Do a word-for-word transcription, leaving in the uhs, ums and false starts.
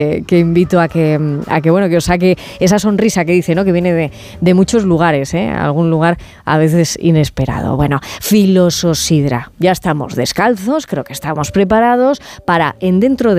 que invito a que, a que, bueno, que os saque esa sonrisa que dice, ¿no? Que viene de, de muchos lugares, ¿eh? Algún lugar a veces inesperado. Bueno, Filososidra. Ya estamos descalzos, creo que estamos preparados para en dentro de